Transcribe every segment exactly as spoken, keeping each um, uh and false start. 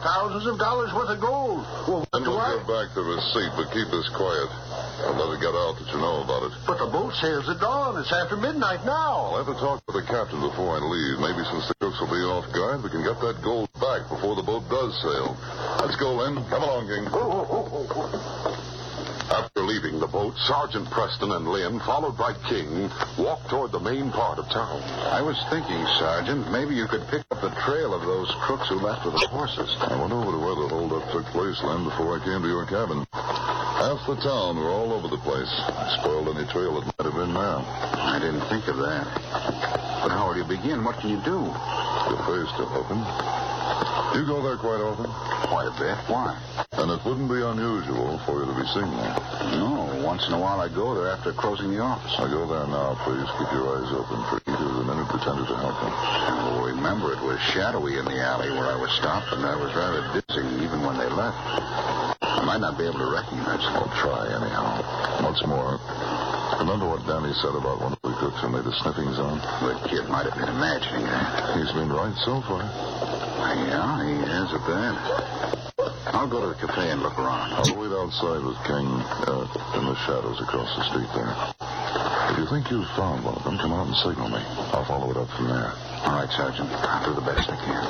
thousands of dollars worth of gold. Well, Then we'll I... give back the receipt, but keep this quiet. Don't let it get out that you know about it. But the boat sails at dawn. It's after midnight now. I'll have to talk to the captain before I leave. Maybe since the crooks will be off guard, we can get that gold back before the boat does sail. Let's go, Lynn. Come along, King. Oh, oh, oh, oh. After leaving the boat, Sergeant Preston and Lynn, followed by King, walked toward the main part of town. I was thinking, Sergeant, maybe you could pick up the trail of those crooks who left with the horses. I went over to where the holdup took place, Lynn, before I came to your cabin. Half the town were all over the place. I spoiled any trail that might have been there. I didn't think of that. But how will you begin? What can you do? The cafe's still open. You go there quite often? Quite a bit. Why? And it wouldn't be unusual for you to be seen there. No. Once in a while I go there after closing the office. I go there now. Please keep your eyes open for either of the men who pretended to help me. Oh, remember, it was shadowy in the alley where I was stopped, and I was rather dizzy even when they left. I might not be able to recognize them. I'll try anyhow. Once more, remember what Danny said about one of the cooks who made a sniffing zone? The kid might have been imagining that. He's been right so far. Yeah, he is at that. I'll go to the cafe and look around. I'll wait outside with King uh, in the shadows across the street there. If you think you've found one of them, come out and signal me. I'll follow it up from there. All right, Sergeant. I'll do the best I can.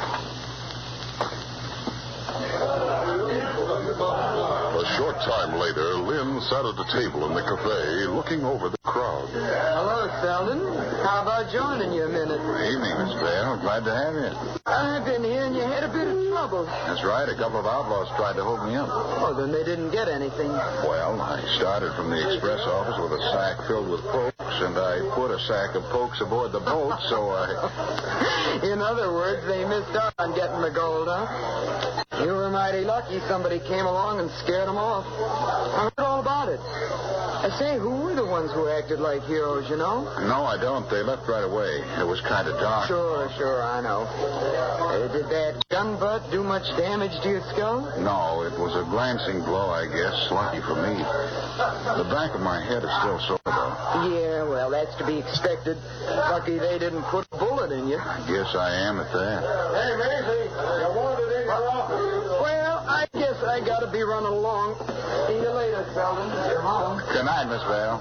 A short time later, Lynn sat at the table in the cafe, looking over the crowd. Hello, Selden. How about joining you a minute? Good evening, Miss Vale. Glad to have you. I've been hearing you had a bit of trouble. That's right. A couple of outlaws tried to hold me up. Oh, then they didn't get anything. Well, I started from the express office with a sack filled with pokes, and I put a sack of pokes aboard the boat, so I... In other words, they missed out on getting the gold, huh? You were mighty lucky somebody came along and scared them off. I heard all about it. I say, who were the ones who acted like heroes, you know? No, I don't. They left right away. It was kind of dark. Sure, sure, I know. Uh, did that gun butt do much damage to your skull? No, it was a glancing blow, I guess. Lucky for me. The back of my head is still sore, though. Yeah, well, that's to be expected. Lucky they didn't put a bullet in you. I guess I am at that. Hey, Maisie, you wanted in your office. Well, I guess I gotta be running along. See you later, Selden. You're home. Good night, Miss Vale.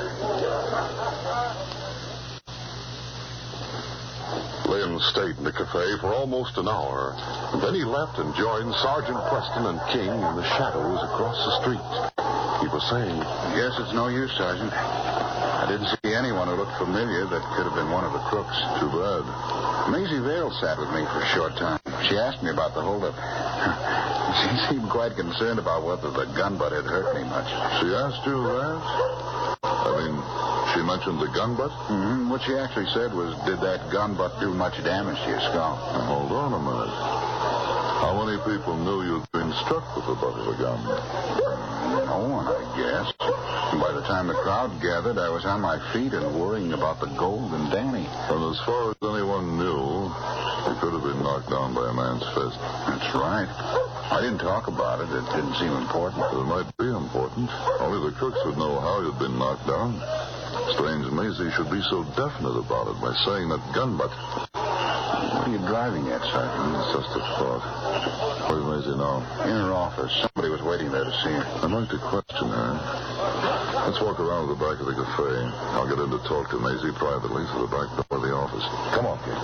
Lynn stayed in the cafe for almost an hour. Then he left and joined Sergeant Preston and King in the shadows across the street. He was saying, Guess it's no use, Sergeant. I didn't see anyone who looked familiar that could have been one of the crooks. Too bad. Maisie Vale sat with me for a short time. She asked me about the holdup. She seemed quite concerned about whether the gun butt had hurt me much. She asked you that? I mean, she mentioned the gun butt? Mm-hmm. What she actually said was, did that gun butt do much damage to your skull? Now, hold on a minute. How many people knew you'd been struck with the butt of a gun? No one, I guess. And by the time the crowd gathered, I was on my feet and worrying about the gold and Danny. And as far as anyone knew, you could have been knocked down by a man's fist. That's right. I didn't talk about it. It didn't seem important. It might be important. Only the crooks would know how you'd been knocked down. Strange Maisie should be so definite about it by saying that gun butt. What are you driving at, Sergeant? It's just a thought. Where's Maisie now? In her office. Somebody was waiting there to see her. I'd like to question her. Let's walk around to the back of the cafe. I'll get in to talk to Maisie privately through the back door of the office. Come on, kid.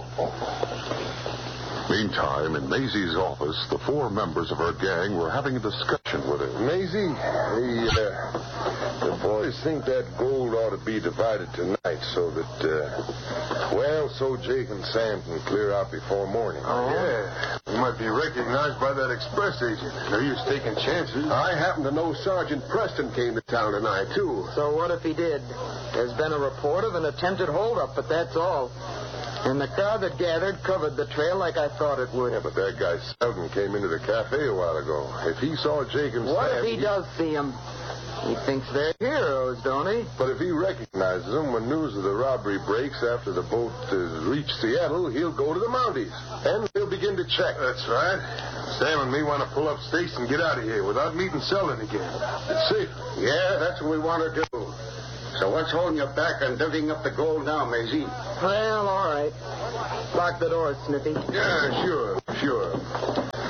Meantime, in Maisie's office, the four members of her gang were having a discussion with her. Maisie, the, uh, the boys think that gold ought to be divided tonight so that, uh, well, so Jake and Sam can clear out before morning. Oh, yeah. We might be recognized by that express agent. No use taking chances. I happen to know Sergeant Preston came to town tonight, too. So what if he did? There's been a report of an attempted holdup, but that's all. And the crowd that gathered covered the trail like I thought it would. Yeah, but that guy Selden came into the cafe a while ago. If he saw Jake and What Sam... if he, he does see them? He thinks they're heroes, don't he? But if he recognizes them when news of the robbery breaks after the boat has reached Seattle, he'll go to the Mounties. And he'll begin to check. That's right. Sam and me want to pull up stakes and get out of here without meeting Selden again. It's safe. Yeah, that's what we want to do. So what's holding you back on divvying up the gold now, Maisie? Well, all right. Lock the door, Snippy. Yeah, sure, sure.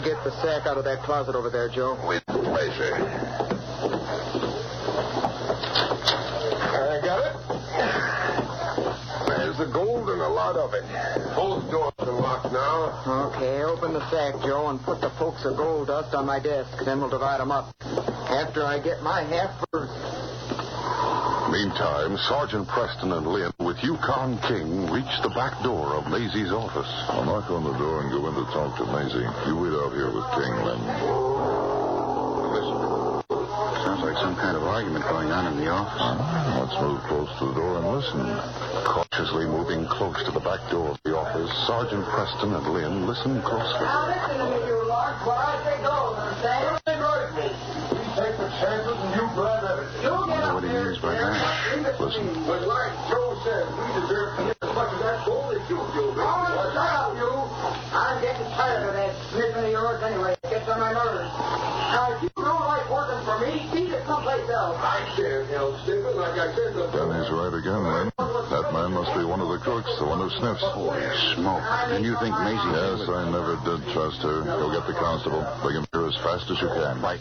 get the sack out of that closet over there, Joe? With pleasure. I got it. There's the gold and a lot of it. Both doors are locked now. Okay, open the sack, Joe, and put the pokes of gold dust on my desk. Then we'll divide them up. After I get my half first. Meantime, Sergeant Preston and Lynn, with Yukon King, reached the back door of Maisie's office. I'll knock on the door and go in to talk to Maisie. You wait out here with King, Lynn. Listen. Sounds like some kind of argument going on in the office. Ah, let's move close to the door and listen. Cautiously moving close to the back door of the office, Sergeant Preston and Lynn listened closely. Now listen to me, you larks. What I say goes, understand? Take the chances and you grab everything. You get Know up what he here, means by Sarah. that. Listen. But like Joe said, we deserve to get as much of that gold as you do. Oh, shut up, you. I'm getting tired of that sniffing of yours anyway. It gets on my nerves. Now, if you don't like working for me, beat it someplace else. I can't help sniffing, like I said. The... Then he's right again, Lynn. That man must be one of the crooks, the one who sniffs. Holy smoke. And you think Maisie... Yes, I never did trust her. Go get the constable. Bring him here as fast as you can. Right.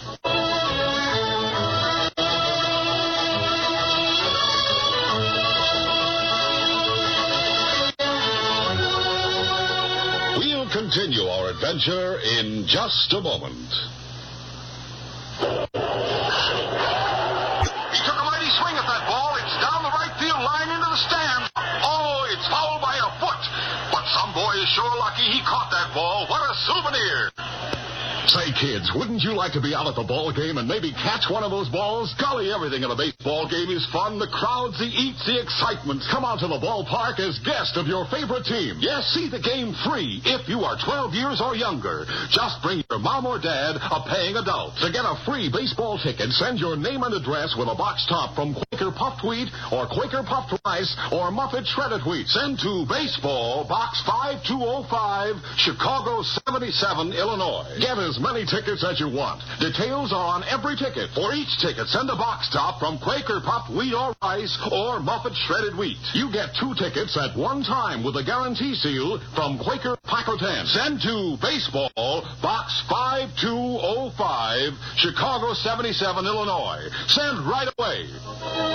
We'll continue our adventure in just a moment. He took a mighty swing at that ball. It's down the right field line into the stands. Oh, it's fouled by a foot. But some boy is sure lucky he caught that ball. What a souvenir. Say, kids, wouldn't you like to be out at the ball game and maybe catch one of those balls? Golly, everything at a baseball game is fun. The crowds, the eats, the excitement. Come out to the ballpark as guest of your favorite team. Yes, see the game free if you are twelve years or younger. Just bring your mom or dad, a paying adult. To get a free baseball ticket, send your name and address with a box top from Quaker Puffed Wheat or Quaker Puffed Rice or Muffet Shredded Wheat. Send to Baseball, Box five two oh five, Chicago seventy-seven, Illinois. Get as many tickets as you want. Details are on every ticket. For each ticket, send a box top from Quaker Puffed Wheat or Rice or Muffet Shredded Wheat. You get two tickets at one time with a guarantee seal from Quaker Paco ten. Send to Baseball, Box five two oh five, Chicago seventy-seven, Illinois. Send right away.